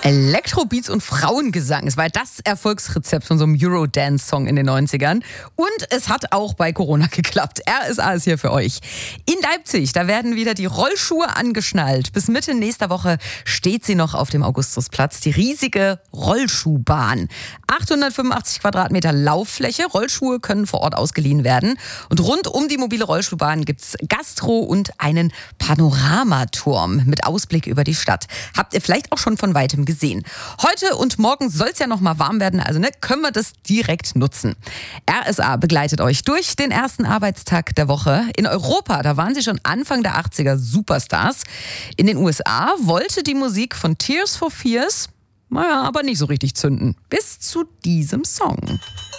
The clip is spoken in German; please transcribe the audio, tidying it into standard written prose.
Elektrobeats und Frauengesang. Es war das Erfolgsrezept von so einem Eurodance-Song in den 90ern. Und es hat auch bei Corona geklappt. RSA ist hier für euch. In Leipzig, da werden wieder die Rollschuhe angeschnallt. Bis Mitte nächster Woche steht sie noch auf dem Augustusplatz. Die riesige Rollschuhbahn. 885 Quadratmeter Lauffläche. Rollschuhe können vor Ort ausgeliehen werden. Und rund um die mobile Rollschuhbahn gibt's Gastro und einen Panoramaturm mit Ausblick über die Stadt. Habt ihr vielleicht auch schon von weitem gesehen. Heute und morgen soll es ja noch mal warm werden, also können wir das direkt nutzen. RSA begleitet euch durch den ersten Arbeitstag der Woche. In Europa, da waren sie schon Anfang der 80er Superstars. In den USA wollte die Musik von Tears for Fears, naja, aber nicht so richtig zünden. Bis zu diesem Song.